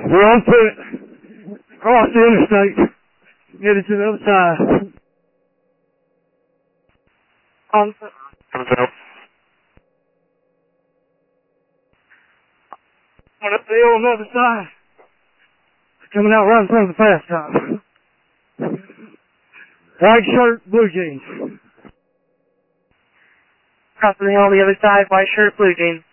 One foot across the interstate, headed to the other side. On up the hill on the other side. Coming out right in front of the fast stop. White shirt, blue jeans. Crossing the hill on the other side, white shirt, blue jeans.